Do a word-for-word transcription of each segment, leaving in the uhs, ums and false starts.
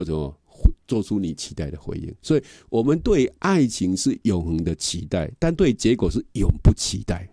什么做出你期待的回应。所以我们对爱情是永恒的期待，但对结果是永不期待。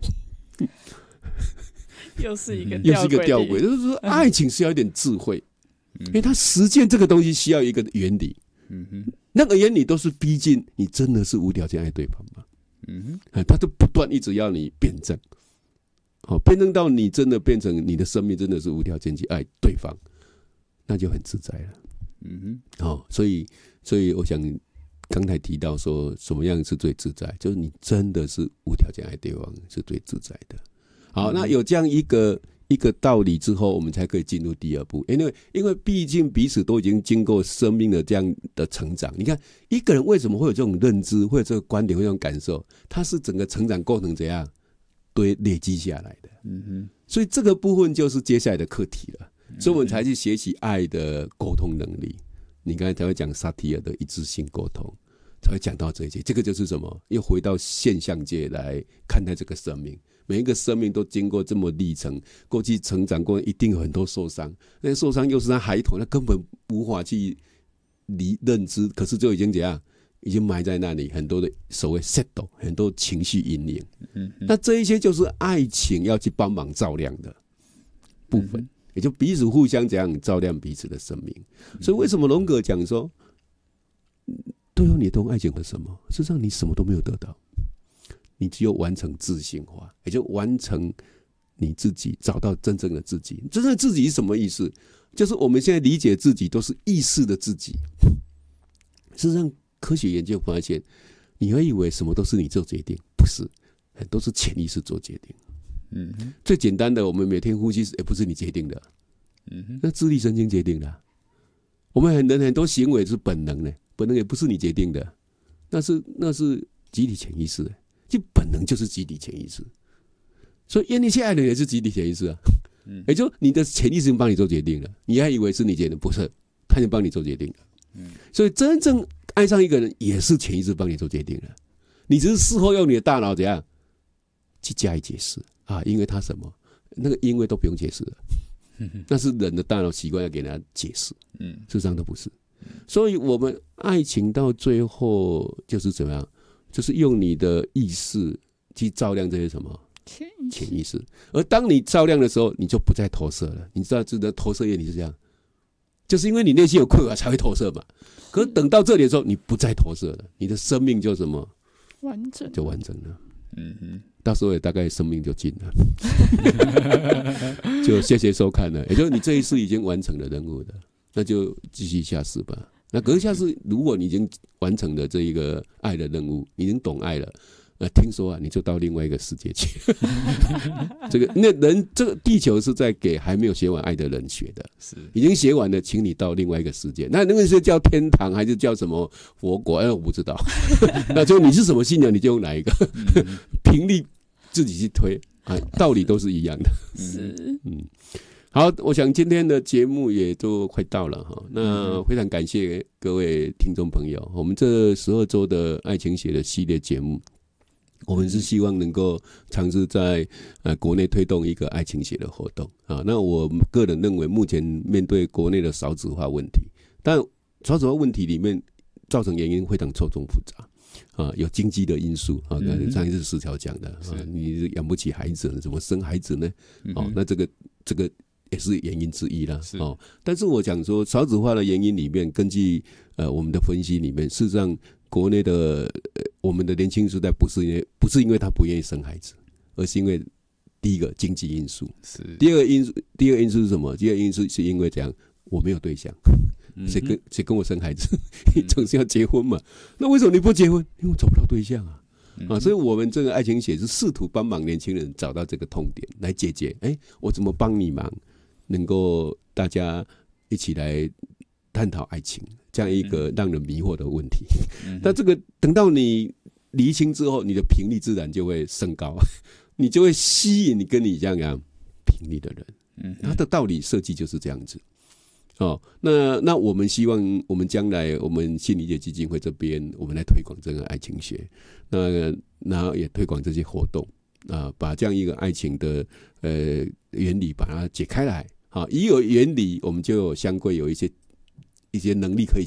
又是一个又是一个吊诡，就是说爱情是要一点智慧，嗯、因为它实践这个东西需要一个原理。嗯哼，那个原理都是逼近你真的是无条件爱对方吗？嗯哼，他就不断一直要你辩证，好、哦，辩证到你真的变成你的生命真的是无条件去爱对方，那就很自在了。嗯哼，哦，所以所以我想刚才提到说什么样是最自在，就是你真的是无条件爱对方是最自在的。好，那有这样一个一个道理之后，我们才可以进入第二步。因为因为毕竟彼此都已经经过生命的这样的成长。你看一个人为什么会有这种认知，会有这个观点，会有这种感受，他是整个成长过程怎样堆累积下来的。嗯哼，所以这个部分就是接下来的课题了。所以我们才去学习爱的沟通能力。你刚才才会讲萨提尔的一致性沟通，才会讲到这一些。这个就是什么？又回到现象界来看待这个生命。每一个生命都经过这么历程，过去成长过，一定有很多受伤。那些受伤又是他孩童，他根本无法去理认知，可是就已经怎样，已经埋在那里，很多的所谓 settle， 很多情绪阴影。嗯，那这一些就是爱情要去帮忙照亮的部分，嗯、也就彼此互相怎样照亮彼此的生命。所以为什么荣格讲说，都有你懂爱情的什么？事实上你什么都没有得到。你只有完成自性化，也就完成你自己，找到真正的自己。真正的自己是什么意思？就是我们现在理解自己都是意识的自己。事实上，科学研究发现，你会以为什么都是你做决定，不是，很多是潜意识做决定。嗯，最简单的，我们每天呼吸也不是你决定的，嗯，那自律神经决定的、啊。我们很人很多行为是本能的，本能也不是你决定的，那是那是集体潜意识的。这本能就是集体潜意识，所以愿意去爱的也是集体潜意识啊。嗯，也就你的潜意识帮你做决定了，你还以为是你决定，不是，他就帮你做决定了。嗯，所以真正爱上一个人也是潜意识帮你做决定了，你只是事后用你的大脑怎样去加以解释啊，因为他什么，那个因为都不用解释了，那是人的大脑习惯要给人家解释。嗯，事实上都不是。所以我们爱情到最后就是怎么样？就是用你的意识去照亮这些什么潜意识，而当你照亮的时候，你就不再投射了。你知道这个投射原理是这样，就是因为你内心有匮乏才会投射嘛。可是等到这里的时候，你不再投射了，你的生命就什么完整， 就完整了。嗯哼，到时候也大概生命就尽了。就谢谢收看了，也就是你这一世已经完成了任务了，那就继续下世吧。那可是下次，如果你已经完成了这一个爱的任务，你已经懂爱了，呃，听说啊，你就到另外一个世界去。这个那人，这个地球是在给还没有学完爱的人学的，是已经学完了，请你到另外一个世界。那那个是叫天堂还是叫什么佛国？哎，我不知道。那就你是什么信仰，你就用哪一个，频率自己去推啊，道理都是一样的。 是， 嗯。好，我想今天的节目也都快到了哈。那非常感谢各位听众朋友，我们这十二周的爱情写的系列节目，我们是希望能够尝试在呃国内推动一个爱情写的活动啊。那我个人认为，目前面对国内的少子化问题，但少子化问题里面造成原因非常错综复杂。啊，有经济的因素啊，上一次石桥讲的啊，你养不起孩子，怎么生孩子呢？哦，那这个这个也是原因之一啦。哦，但是我讲说少子化的原因里面，根据呃我们的分析里面，事实上国内的、呃、我们的年轻时代不是因为不是因为他不愿意生孩子，而是因为第一个经济因素，是第二个因素，第二个因素是什么？第二个因素是因为怎样？我没有对象。谁跟谁跟我生孩子？你总是要结婚嘛？那为什么你不结婚？因为我找不到对象啊！啊，所以我们这个爱情写是试图帮忙年轻人找到这个痛点来解决。哎，我怎么帮你忙？能够大家一起来探讨爱情这样一个让人迷惑的问题。那这个等到你厘清之后，你的频率自然就会升高，你就会吸引你跟你这样样频率的人。它的道理设计就是这样子。哦，那那我们希望我们将来我们心理学基金会这边，我们来推广这个爱情学，那然后也推广这些活动啊，把这样一个爱情的呃原理把它解开来。好，一有原理，我们就有相关有一些一些能力可以